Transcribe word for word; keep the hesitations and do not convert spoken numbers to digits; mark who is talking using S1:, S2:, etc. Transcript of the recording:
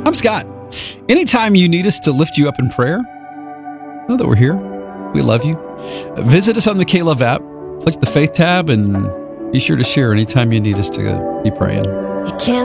S1: I'm Scott. Anytime you need us to lift you up in prayer, know that we're here. We love you. Visit us on the K-Love app. Click the Faith tab and be sure to share anytime you need us to be praying.
S2: You can't